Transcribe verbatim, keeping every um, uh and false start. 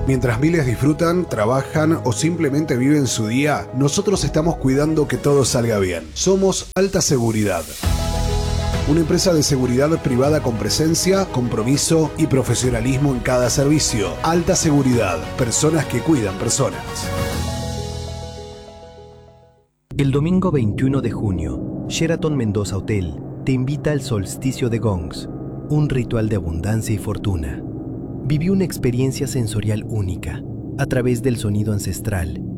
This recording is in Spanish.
Mientras miles disfrutan, trabajan o simplemente viven su día, nosotros estamos cuidando que todo salga bien. Somos Alta Seguridad. Una empresa de seguridad privada con presencia, compromiso y profesionalismo en cada servicio. Alta Seguridad. Personas que cuidan personas. El domingo veintiuno de junio, Sheraton Mendoza Hotel te invita al solsticio de gongs, un ritual de abundancia y fortuna. Viví una experiencia sensorial única a través del sonido ancestral